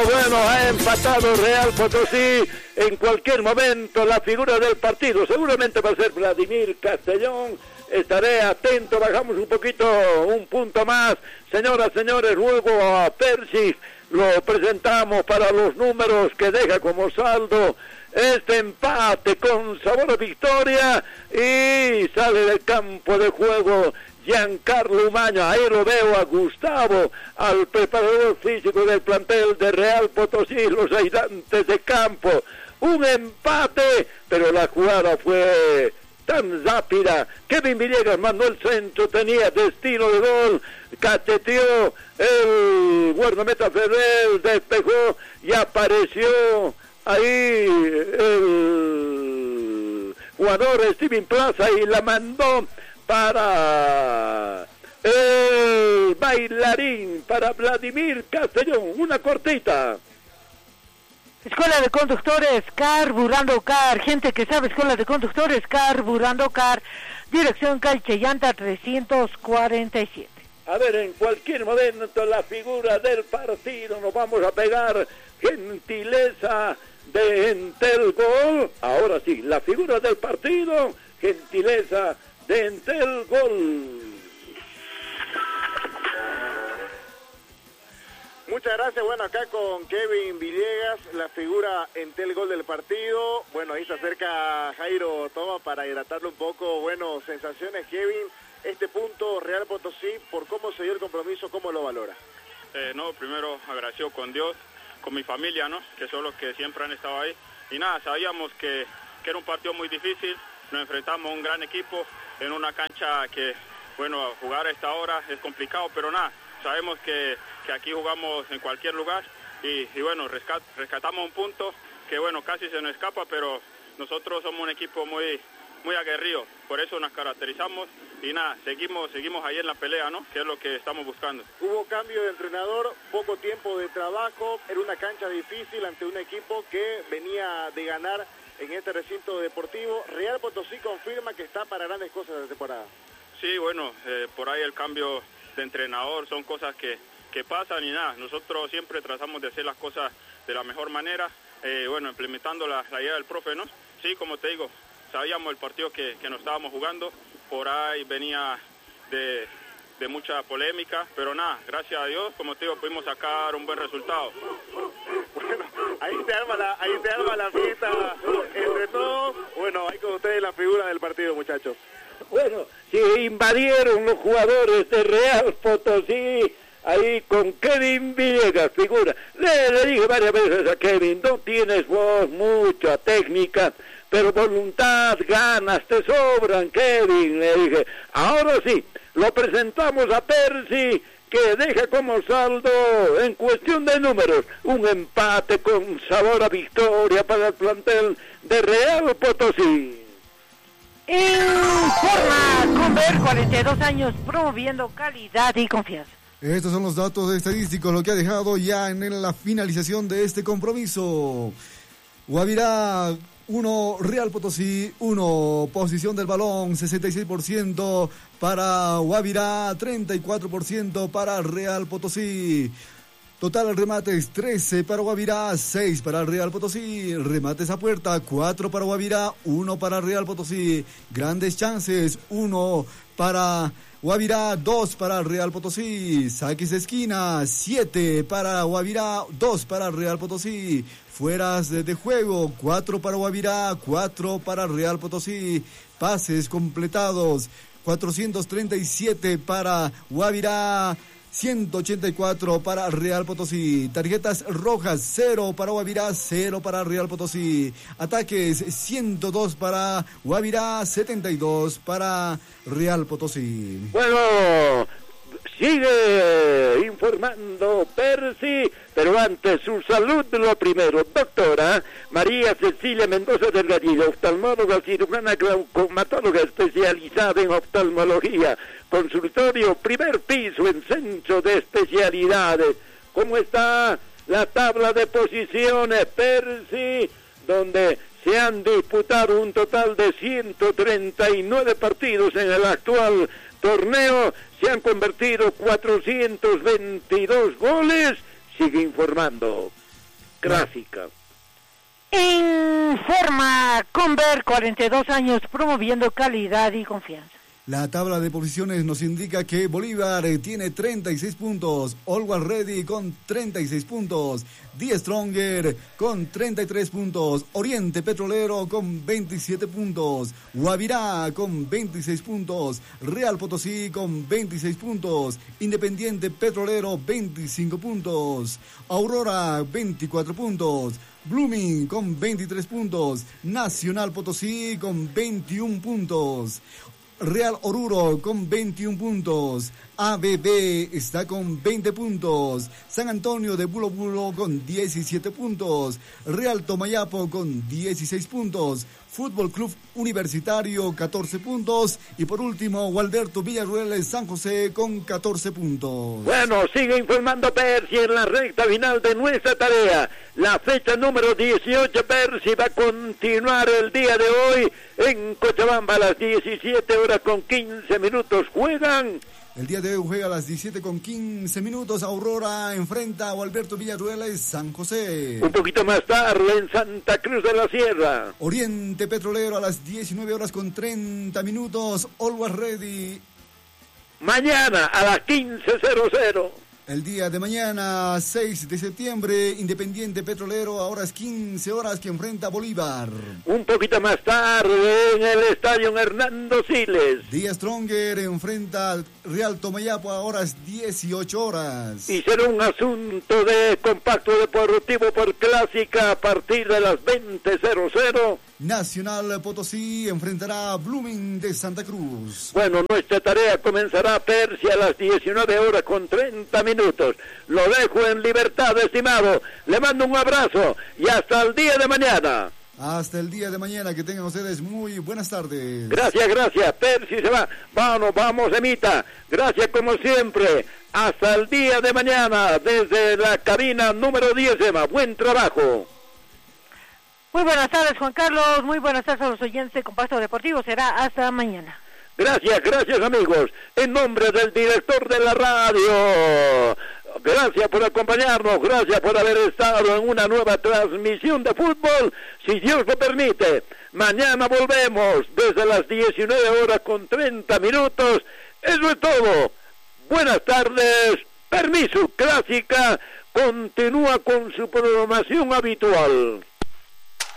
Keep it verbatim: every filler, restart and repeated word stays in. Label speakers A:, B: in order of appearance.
A: bueno, ha empatado Real Potosí. En cualquier momento la figura del partido seguramente va a ser Vladimir Castellón. Estaré atento, bajamos un poquito, un punto más. Señoras, señores, luego a Persis lo presentamos para los números que deja como saldo este empate con sabor a victoria, y sale del campo de juego Giancarlo Umaña. Ahí lo veo a Gustavo, al preparador físico del plantel de Real Potosí, los ayudantes de campo. Un empate, pero la jugada fue tan rápida. Kevin Villegas mandó el centro, tenía destino de gol, cacheteó el guardameta Ferrer, despejó y apareció ahí el jugador Steven Plaza y la mandó para el bailarín, para Vladimir Castellón. Una cortita.
B: Escuela de Conductores Carburando Car, gente que sabe, Escuela de Conductores Carburando Car, dirección calle Llanta trescientos cuarenta y siete.
A: A ver, en cualquier momento la figura del partido, nos vamos a pegar, gentileza de Entel Gol. Ahora sí, la figura del partido, gentileza de Entel Gol.
C: Muchas gracias. Bueno, acá con Kevin Villegas, la figura Entel Gol del partido. Bueno, ahí se acerca Jairo Toma para hidratarlo un poco. Bueno, sensaciones, Kevin, este punto Real Potosí, por cómo se dio el compromiso, ¿cómo lo valora?
D: Eh, no, primero agradecido con Dios, con mi familia, ¿no? Que son los que siempre han estado ahí. Y nada, sabíamos que, que era un partido muy difícil. Nos enfrentamos a un gran equipo en una cancha que, bueno, jugar a esta hora es complicado, pero nada, sabemos que, que aquí jugamos en cualquier lugar y, y bueno, rescat, rescatamos un punto que, bueno, casi se nos escapa, pero nosotros somos un equipo muy, muy aguerrido, por eso nos caracterizamos y nada, seguimos, seguimos ahí en la pelea, ¿no? Que es lo que estamos buscando.
C: Hubo cambio de entrenador, poco tiempo de trabajo, era una cancha difícil ante un equipo que venía de ganar en este recinto deportivo. Real Potosí confirma que está para grandes cosas de temporada.
D: Sí, bueno, eh, por ahí el cambio de entrenador son cosas que, que pasan y nada, nosotros siempre tratamos de hacer las cosas de la mejor manera, eh, bueno, implementando la, la idea del profe, ¿no? Sí, como te digo, sabíamos el partido que, que nos estábamos jugando, por ahí venía de, de mucha polémica, pero nada, gracias a Dios, como te digo, pudimos sacar un buen resultado.
C: Bueno, ahí se arma la, ahí se arma la fiesta entre todos. Bueno, ahí con ustedes la figura del partido, muchachos.
A: Bueno, si invadieron los jugadores de Real Potosí, ahí con Kevin Villegas, figura. Le, le dije varias veces a Kevin, no tienes voz, mucha técnica, pero voluntad, ganas, te sobran, Kevin. Le dije, ahora sí, lo presentamos a Percy, que deja como saldo, en cuestión de números, un empate con sabor a victoria para el plantel de Real Potosí.
B: Informa Conver, cuarenta y dos años, promoviendo calidad y confianza.
E: Estos son los datos estadísticos, lo que ha dejado ya en la finalización de este compromiso. Guavirá uno, Real Potosí uno, posición del balón sesenta y seis por ciento para Guavirá, treinta y cuatro por ciento para Real Potosí. Total remates trece para Guavirá, seis para Real Potosí. Remates a puerta, cuatro para Guavirá, uno para Real Potosí. Grandes chances, uno para Guavirá, dos para Real Potosí. Saques de esquina, siete para Guavirá, dos para Real Potosí. Fueras de, de juego, cuatro para Guavirá, cuatro para Real Potosí. Pases completados, cuatrocientos treinta y siete para Guavirá, ciento ochenta y cuatro para Real Potosí. Tarjetas rojas, cero para Guavirá, cero para Real Potosí. Ataques, ciento dos para Guavirá, setenta y dos para Real Potosí.
A: Bueno, sigue informando Percy, pero antes su salud lo primero. Doctora María Cecilia Mendoza Delgadillo, oftalmóloga, cirujana glaucomatóloga especializada en oftalmología. Consultorio, primer piso en centro de especialidades. ¿Cómo está la tabla de posiciones, Percy? Donde se han disputado un total de ciento treinta y nueve partidos en el actual torneo. Se han convertido cuatrocientos veintidós goles. Sigue informando. clásica.
B: Informa Conver, cuarenta y dos años, promoviendo calidad y confianza.
E: La tabla de posiciones nos indica que Bolívar tiene treinta y seis puntos, Always Ready con treinta y seis puntos, The Stronger con treinta y tres puntos, Oriente Petrolero con veintisiete puntos, Guavirá con veintiséis puntos, Real Potosí con veintiséis puntos, Independiente Petrolero veinticinco puntos, Aurora veinticuatro puntos, Blooming con veintitrés puntos, Nacional Potosí con veintiún puntos, Real Oruro con veintiún puntos, A B B está con veinte puntos, San Antonio de Bulo Bulo con diecisiete puntos, Real Tomayapo con dieciséis puntos, Fútbol Club Universitario catorce puntos y por último Gualberto Villarruel San José con catorce puntos.
A: Bueno, sigue informando Percy en la recta final de nuestra tarea. La fecha número dieciocho, Percy, va a continuar el día de hoy en Cochabamba a las diecisiete horas con quince minutos. Juegan.
E: El día de hoy juega a las diecisiete con quince minutos. Aurora enfrenta a Alberto Villarruel San José.
A: Un poquito más tarde en Santa Cruz de la Sierra.
E: Oriente Petrolero a las diecinueve horas con treinta minutos. Always Ready.
A: Mañana a las quince cero cero.
E: El día de mañana, seis de septiembre, Independiente Petrolero, ahora es quince horas que enfrenta a Bolívar.
A: Un poquito más tarde en el estadio Hernando Siles.
E: The Stronger enfrenta Real Tomayapo, ahora es dieciocho horas.
A: Y será un asunto de compacto deportivo por clásica a partir de las veinte cero cero.
E: Nacional Potosí enfrentará a Blooming de Santa Cruz.
A: Bueno, nuestra tarea comenzará, Percy, a las diecinueve horas con treinta minutos. Lo dejo en libertad, estimado. Le mando un abrazo y hasta el día de mañana.
E: Hasta el día de mañana, que tengan ustedes muy buenas tardes.
A: Gracias, gracias. Percy se va. Vamos, vamos, Emita. Gracias como siempre. Hasta el día de mañana desde la cabina número diez, Emma. Buen trabajo.
B: Muy buenas tardes, Juan Carlos. Muy buenas tardes a los oyentes de Compacto Deportivo. Será hasta mañana.
A: Gracias, gracias, amigos. En nombre del director de la radio, gracias por acompañarnos, gracias por haber estado en una nueva transmisión de fútbol. Si Dios lo permite, mañana volvemos desde las diecinueve horas con treinta minutos. Eso es todo. Buenas tardes. Permiso, Clásica continúa con su programación habitual.